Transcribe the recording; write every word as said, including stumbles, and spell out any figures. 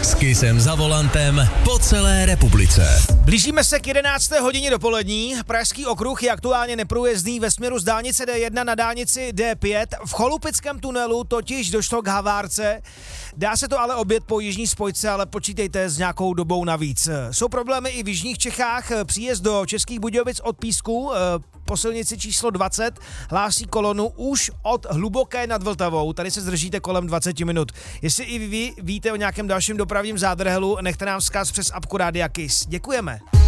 S Kissem za volantem po celé republice. Blížíme se k jedenácté hodině dopolední. Pražský okruh je aktuálně neprůjezdný ve směru z dálnice D jedna na dálnici D pět. V Cholupickém tunelu totiž došlo k havárce. Dá se to ale objet po jižní spojce, ale počítejte s nějakou dobou navíc. Jsou problémy i v jižních Čechách. Příjezd do Českých Budějovic od Písku po silnici číslo dvacet hlásí kolonu už od Hluboké nad Vltavou. Tady se zdržíte kolem dvacet minut. Jestli i vy víte o nějakém dalším dopravním zádrhelu, nechte nám vzkaz přes apku Rádia Kiss. Děkujeme.